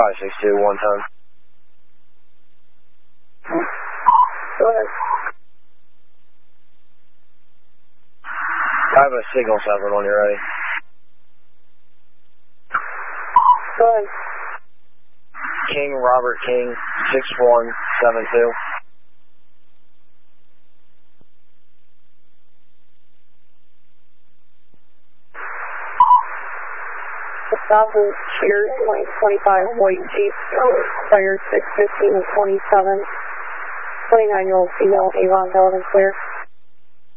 562, one ton. Go ahead. I have a signal separate when you're ready. Go ahead. King, Robert King, 6172. Wisconsin Cheers 2025 white Jeep, tire 615 and 27. 29-year-old female, Avon, valid and clear.